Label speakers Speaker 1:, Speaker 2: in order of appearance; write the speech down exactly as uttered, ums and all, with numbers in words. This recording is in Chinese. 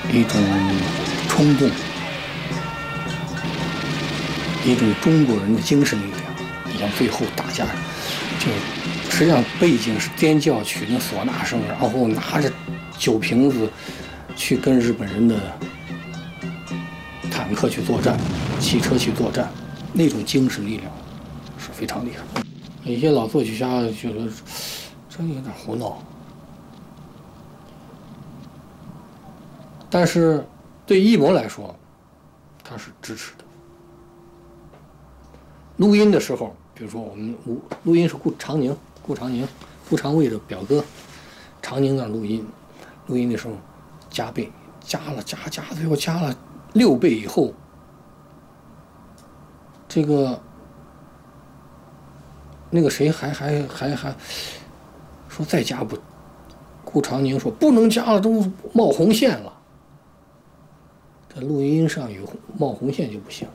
Speaker 1: 一种冲动，一种中国人的精神力量。你像最后打架，就实际上背景是颠叫曲那唢呐声，然后拿着酒瓶子去跟日本人的坦克去作战，汽车去作战，那种精神力量是非常厉害。有些老作曲家觉得这有点胡闹，但是对艺谋来说，他是支持的。录音的时候，比如说我们录录音是顾长宁，顾长宁，顾长卫的表哥，长宁那录音，录音的时候加倍，加了加加，最后加了六倍以后，这个那个谁还还还还说再加不，顾长宁说不能加了，都冒红线了。这录音上有冒红线就不行。